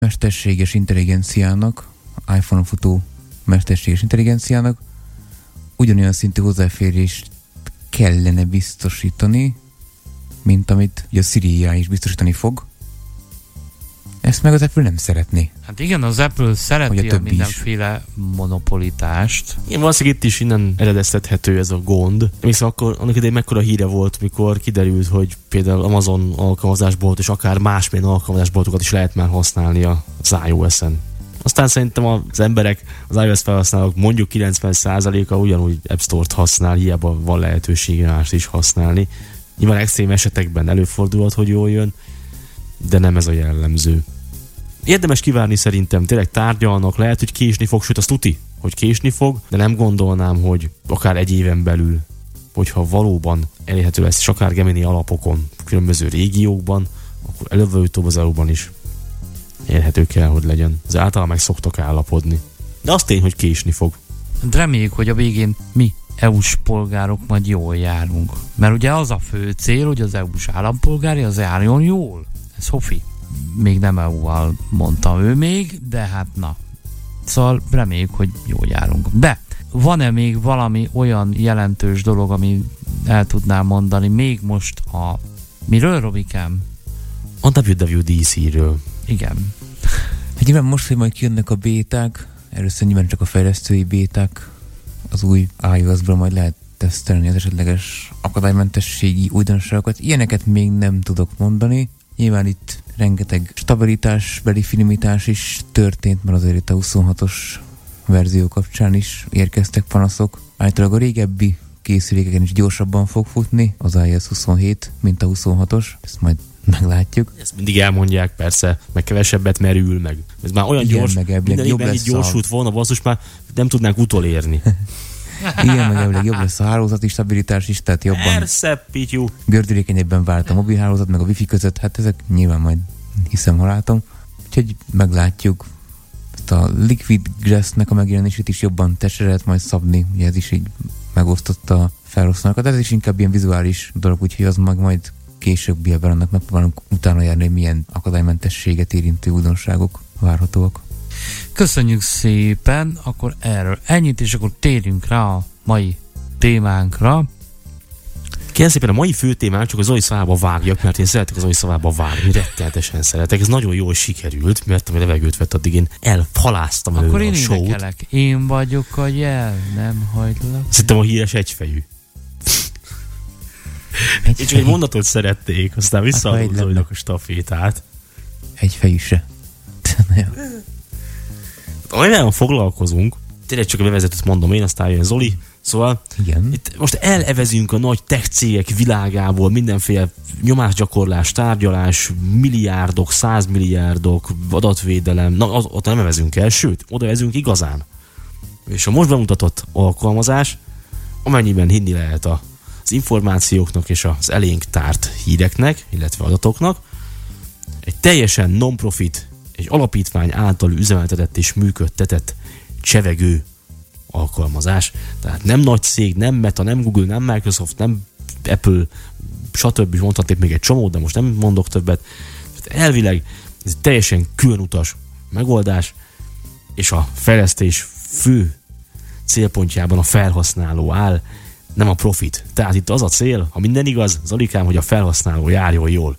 mesterséges intelligenciának, iPhone-on futó mesterséges intelligenciának ugyanolyan szintű hozzáférést kellene biztosítani, mint amit ugye a Siri is biztosítani fog. Ezt meg az Apple nem szeretné. Hát igen, az Apple szereti a mindenféle monopolitást. Igen, valószínűleg itt is innen eredeztethető ez a gond. Emlékszem, akkor annak idején mekkora híre volt, mikor kiderült, hogy például Amazon alkalmazásbolt és akár másmilyen alkalmazásboltokat is lehet már használni az iOS-en. Aztán szerintem az emberek, az iOS felhasználók mondjuk 90%-a ugyanúgy App Store-t használ, hiába van lehetősége mást is használni. Nyilván extrém esetekben előfordulhat, hogy jól jön, de nem ez a jellemző. Érdemes kivárni szerintem, tényleg tárgyalnak, lehet, hogy késni fog, sőt azt tuti, hogy késni fog, de nem gondolnám, hogy akár egy éven belül, hogyha valóban elérhető lesz, és akár Gemini alapokon, különböző régiókban, akkor előbb-utóbb az EU-ban is érhető kell, hogy legyen. Az általában meg szoktak állapodni. De az tény, hogy késni fog. De reméljük, hogy a végén mi EU-s polgárok majd jól járunk. Mert ugye az a fő cél, hogy az EU-s állampolgári az járjon jól. Ez Hofi. Még nem EU-val mondta ő még, de hát na. Szóval reméljük, hogy jól járunk. De van-e még valami olyan jelentős dolog, ami el tudnám mondani még most miről, Robikám? A WWDC-ről. Igen. Hát nyilván most, hogy majd kijönnek a béták, először nyilván csak a fejlesztői béták, az új iOS-ből majd lehet tesztelni az esetleges akadálymentességi újdonságokat. Ilyeneket még nem tudok mondani. Nyilván itt rengeteg stabilitásbeli finomítás is történt, mert azért itt a 26-os verzió kapcsán is érkeztek panaszok. Általában a régebbi készülékeken is gyorsabban fog futni az iOS 27, mint a 26-os. Ezt majd meglátjuk. Ezt mindig elmondják, persze, meg kevesebbet merül, meg ez már olyan igen, gyors, minden évben így gyorsult volna, basszus, már nem tudnánk utolérni. Igen, meg elvileg jobb lesz a hálózati stabilitás is, tehát jobban Persze, Pityu. gördülékenyebben vált a mobilhálózat, meg a wifi között, hát ezek nyilván majd hiszem, ha látom. Úgyhogy meglátjuk. Ezt a Liquid Glass-nek a megjelenését is jobban testre lehet majd szabni, ugye ez is így megosztotta a felhasználókat, de ez is inkább ilyen vizuális dolog, úgyhogy az majd későbbiekben annak megpróbálunk utána járni, hogy milyen akadálymentességet érintő újdonságok várhatóak. Köszönjük szépen, akkor erről ennyit, és akkor térjünk rá a mai témánkra. Kérem szépen, a mai fő témánk csak az Zoli szavába vágjak, mert én szeretek az Zoli szavába vágni, rettenetesen szeretek. Ez nagyon jól sikerült, mert ami levegőt vett addig én elfaláztam akkor előre a show-t. Akkor én énekelek. Én vagyok a jel, nem hagylak. Szerintem a híres egyfejű. Én csak egy mondatot szerették, aztán visszaadom Zolinak a stafétát. Egyfejű se. Olyan foglalkozunk, tényleg csak a bevezetőt mondom én, aztán jön Zoli. Szóval igen. Itt most elevezünk a nagy tech cégek világából, mindenféle nyomásgyakorlás, tárgyalás, milliárdok, 100 milliárdok, adatvédelem, na ott nem evezünk el, sőt, oda vezünk igazán. És a most bemutatott alkalmazás, amennyiben hinni lehet az információknak és az elénk tárt híreknek, illetve adatoknak, egy teljesen non-profit, egy alapítvány által üzemeltetett és működtetett csevegő alkalmazás. Tehát nem nagy cég, nem Meta, nem Google, nem Microsoft, nem Apple, stb. Mondhatnék még egy csomót, de most nem mondok többet. Tehát elvileg ez egy teljesen különutas megoldás, és a fejlesztés fő célpontjában a felhasználó áll, nem a profit. Tehát itt az a cél, ha minden igaz, Zolikám, hogy a felhasználó járjon jól.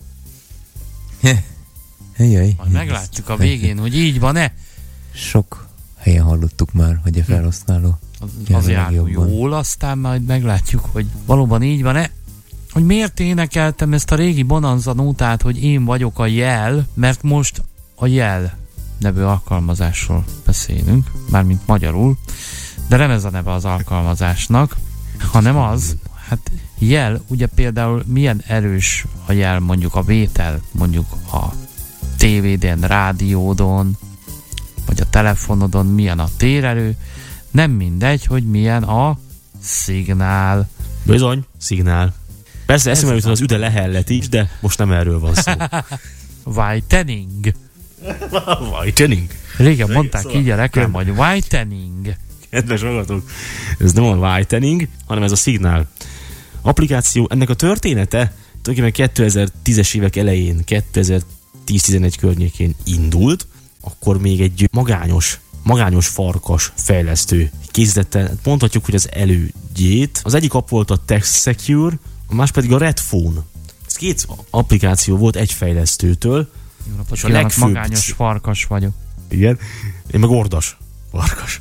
Jaj. Majd meglátjuk a végén, hogy így van-e. Sok helyen hallottuk már, hogy a felhasználó az járjon jól, aztán majd meglátjuk, hogy valóban így van-e. Hogy miért énekeltem ezt a régi Bonanza nótát, hogy én vagyok a jel, mert most a jel nevű alkalmazásról beszélünk, mármint magyarul, de nem ez a neve az alkalmazásnak, hanem az, hát jel, ugye például milyen erős a jel, mondjuk a vétel, mondjuk a tévéden, rádiódon, vagy a telefonodon milyen a térerő, nem mindegy, hogy milyen a szignál. Bizony, szignál. Persze eszembe jutott az üde lehellet is, de most nem erről van szó. Whitening. Whitening. Régen mondták szóval így a reklám, hogy whitening. Kedves hallgatók, ez nem a whitening, hanem ez a szignál applikáció. Ennek a története tulajdonképpen 2010-es évek elején, 2010-11 környékén indult, akkor még egy magányos farkas fejlesztő készítette, mondhatjuk, hogy az elődjét. Az egyik app volt a Text Secure, a más pedig a Redphone. Ez 2 applikáció volt egy fejlesztőtől. És a legfőbb... magányos farkas vagyok. Igen, én meg ordas farkas.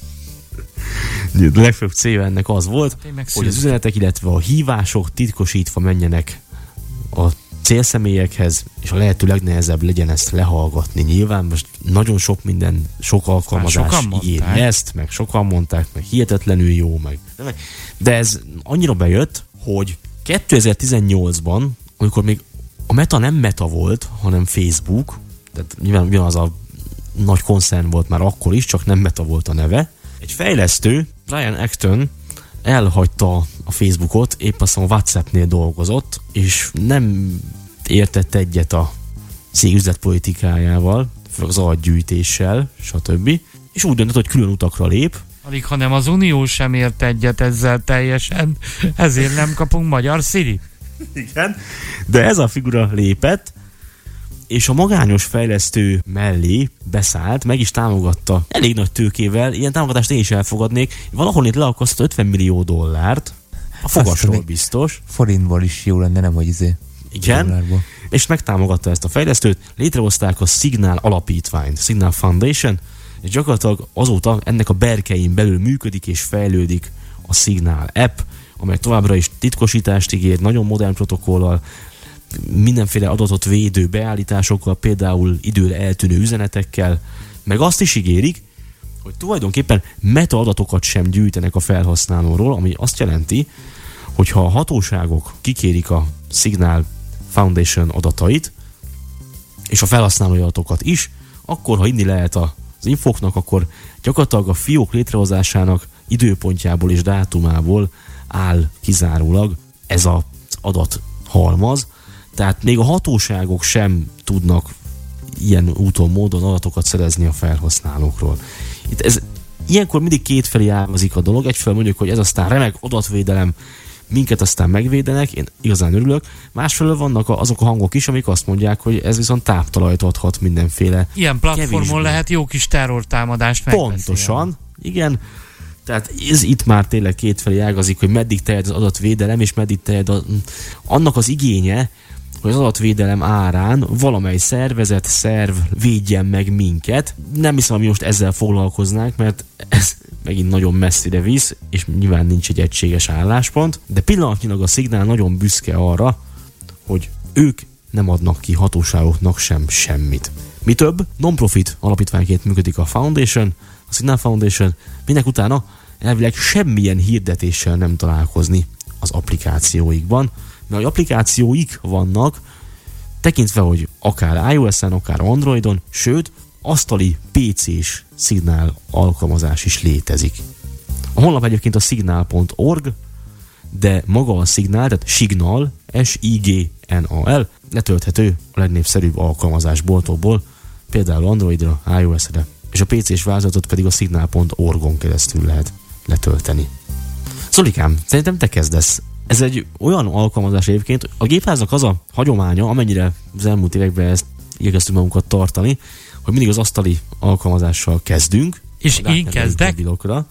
A legfőbb célja ennek az volt, hogy az üzenetek, illetve a hívások titkosítva menjenek a célszemélyekhez, és a lehető legnehezebb legyen ezt lehallgatni. Nyilván most nagyon sok alkalmazás ígéri ezt, meg sokan mondták, meg hihetetlenül jó, meg. De ez annyira bejött, hogy 2018-ban, amikor még a Meta nem Meta volt, hanem Facebook, tehát nyilván ugyanaz a nagy koncern volt már akkor is, csak nem Meta volt a neve, egy fejlesztő, Brian Acton elhagyta a Facebookot, épp azt a WhatsAppnél dolgozott, és nem értett egyet a cég üzletpolitikájával, az adatgyűjtéssel, stb. És úgy döntött, hogy külön utakra lép. Alig, hanem az Unió sem ért egyet ezzel teljesen, ezért nem kapunk magyar Siri. Igen, de ez a figura lépett, és a magányos fejlesztő mellé beszállt, meg is támogatta elég nagy tőkével, ilyen támogatást én is elfogadnék, valahol itt leakasztott $50 millió, a fogasról biztos. Forintból is jó lenne, nem hogy igen, dollárból. És megtámogatta ezt a fejlesztőt, létrehozták a Signal alapítványt, Signal Foundation, és gyakorlatilag azóta ennek a berkein belül működik és fejlődik a Signal app, amely továbbra is titkosítást ígér, nagyon modern protokollal, mindenféle adatot védő beállításokkal, például időre eltűnő üzenetekkel, meg azt is ígérik, hogy tulajdonképpen metaadatokat sem gyűjtenek a felhasználóról, ami azt jelenti, hogy ha a hatóságok kikérik a Signal Foundation adatait, és a felhasználói adatokat is, akkor, ha inni lehet az infoknak, akkor gyakorlatilag a fiók létrehozásának időpontjából és dátumából áll kizárólag ez az adathalmaz, tehát még a hatóságok sem tudnak ilyen úton, módon adatokat szerezni a felhasználókról. Itt ilyenkor mindig kétfelé ágazik a dolog, egyfelől mondjuk, hogy ez aztán remek adatvédelem, minket aztán megvédenek, én igazán örülök, másfelől vannak azok a hangok is, amik azt mondják, hogy ez viszont táptalajt adhat mindenféle. Ilyen platformon kevésbé. Lehet jó kis terrortámadást megbeszélni. Pontosan, igen. Tehát ez itt már tényleg kétfelé ágazik, hogy meddig terjed az adatvédelem, és meddig terjed annak az igénye, hogy az adatvédelem árán valamely szerv védjen meg minket. Nem hiszem, hogy most ezzel foglalkoznánk, mert ez megint nagyon messzire visz, és nyilván nincs egy egységes álláspont, de pillanatnyilag a Signal nagyon büszke arra, hogy ők nem adnak ki hatóságoknak sem semmit. Mi több, non-profit alapítványként működik a Foundation, a Signal Foundation, minek utána elvileg semmilyen hirdetéssel nem találkozni az applikációikban, mert applikációik vannak, tekintve, hogy akár iOS-en, akár Androidon, sőt, asztali PC-s Signal alkalmazás is létezik. A honlap egyébként a signal.org, de maga a Signal, tehát Signal, S-I-G-N-A-L, letölthető a legnépszerűbb alkalmazásboltokból, például Androidra, iOS-re, és a PC-s változatot pedig a signal.org-on keresztül lehet letölteni. Zolikám, szerintem te kezdesz. Ez egy olyan alkalmazás egyébként, a gépháznak az a hagyománya, amennyire az elmúlt években ezt igyekeztünk magunkat tartani, hogy mindig az asztali alkalmazással kezdünk. És én kezdek?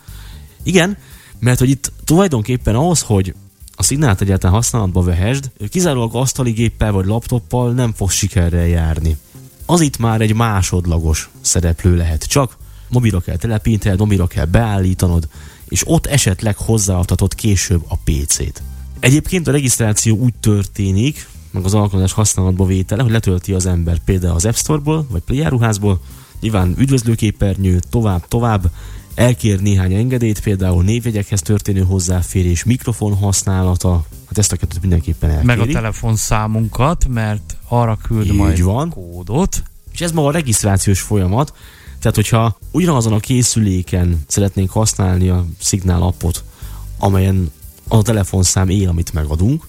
Igen, mert hogy itt tulajdonképpen ahhoz, hogy a Signalt egyáltalán használatba vehesd, kizárólag asztali géppel vagy laptoppal nem fog sikerrel járni. Az itt már egy másodlagos szereplő lehet csak, mobilra kell telepítened, mobilra kell beállítanod, és ott esetleg hozzáadhatod később a PC-t. Egyébként a regisztráció úgy történik, meg az alkalmazás használatba vétele, hogy letölti az ember például az App Store-ból, vagy Play járuházból, nyilván üdvözlőképernyő, tovább, elkér néhány engedélyt, például névjegyekhez történő hozzáférés, mikrofon használata, hát ezt a kettőt mindenképpen elkéri. Meg a telefonszámunkat, mert arra küld így majd van. Kódot. És ez maga a regisztrációs folyamat, tehát hogyha ugyanazon a készüléken szeretnénk használni a Signal appot, amelyen a telefonszám él, amit megadunk,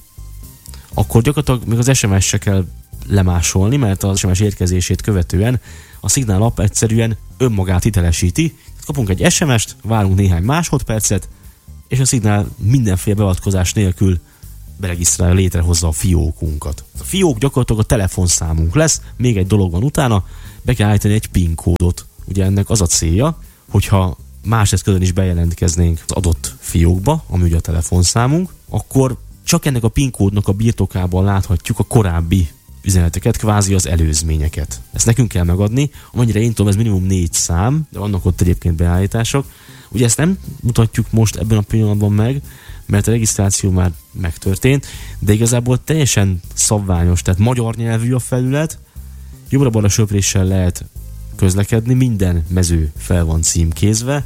akkor gyakorlatilag még az SMS se kell lemásolni, mert az SMS érkezését követően a Signal app egyszerűen önmagát hitelesíti. Kapunk egy SMS-t, várunk néhány másodpercet, és a Signal mindenféle beavatkozás nélkül beregisztrálja, létrehozza a fiókunkat. A fiók gyakorlatilag a telefonszámunk lesz, még egy dolog van utána, be kell állítani egy PIN kódot. Ugye ennek az a célja, hogyha más eszközön is bejelentkeznénk az adott fiókba, ami ugye a telefonszámunk, akkor csak ennek a PIN kódnak a birtokában láthatjuk a korábbi üzeneteket, kvázi az előzményeket. Ezt nekünk kell megadni, amennyire én tudom, ez minimum 4 szám, de vannak ott egyébként beállítások. Ugye ezt nem mutatjuk most ebben a pillanatban meg, mert a regisztráció már megtörtént, de igazából teljesen szabványos, tehát magyar nyelvű a felület, jobbra-balra söpréssel lehet közlekedni, minden mező fel van címkézve,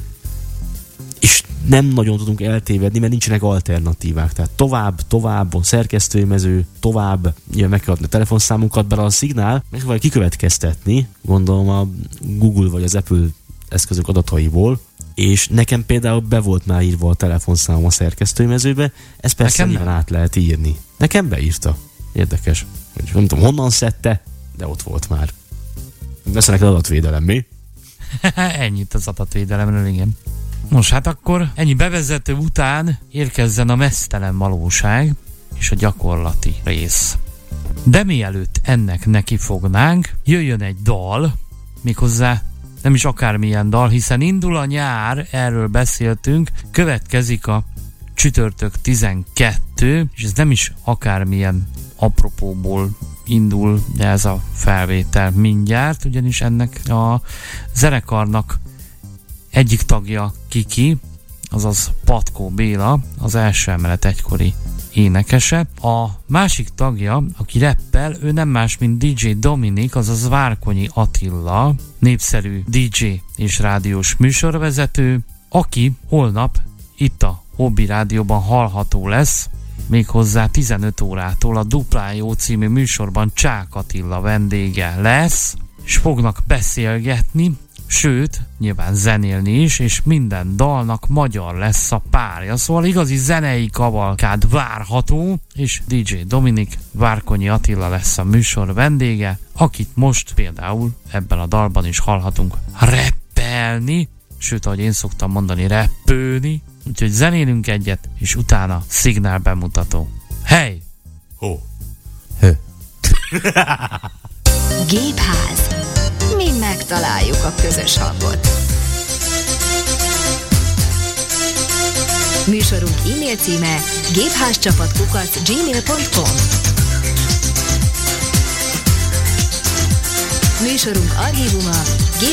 és nem nagyon tudunk eltévedni, mert nincsenek alternatívák. Tehát tovább, a szerkesztői mező, tovább, nyilván meg kell adni a telefonszámunkat, bár a Szignál meg kell kikövetkeztetni, gondolom a Google vagy az Apple eszközök adataiból, és nekem például be volt már írva a telefonszámom a szerkesztői mezőbe, ezt persze nyilván át lehet írni. Nekem beírta. Érdekes. Nem tudom, honnan szedte, de ott volt már. Lesz neked adatvédelem, mi? Ennyit az adatvédelemről, igen. Nos, hát akkor ennyi bevezető után érkezzen a meztelen valóság és a gyakorlati rész. De mielőtt ennek nekifognánk, jöjjön egy dal, méghozzá nem is akármilyen dal, hiszen indul a nyár, erről beszéltünk, következik a csütörtök 12, és ez nem is akármilyen apropóból indul ez a felvétel mindjárt, ugyanis ennek a zenekarnak egyik tagja Kiki, azaz Patkó Béla, az első emelet egykori énekese. A másik tagja, aki rappel, ő nem más, mint DJ Dominik, azaz Várkonyi Attila, népszerű DJ és rádiós műsorvezető, aki holnap itt a Hobby Rádióban hallható lesz, méghozzá 15 órától a Duplán Jó című műsorban Csák Attila vendége lesz, és fognak beszélgetni, sőt, nyilván zenélni is, és minden dalnak magyar lesz a párja. Szóval igazi zenei kavalkád várható, és DJ Dominik, Várkonyi Attila lesz a műsor vendége, akit most például ebben a dalban is hallhatunk rappelni, sőt, ahogy én szoktam mondani, rappölni. Úgyhogy zenélünk egyet, és utána Szignál bemutató. Hey! Ho! Hö! Gépház. Mi megtaláljuk a közös hangot. Műsorunk e-mail címe gépházcsapat@gmail.com. Műsorunk archívuma